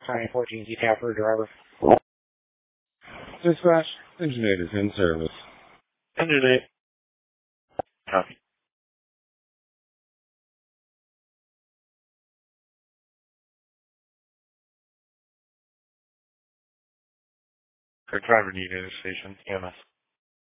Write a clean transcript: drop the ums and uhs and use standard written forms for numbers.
Time 14 detail for driver. Dispatch, engine 8 is in service. Engine 8. Copy. Our driver needed a station, EMS.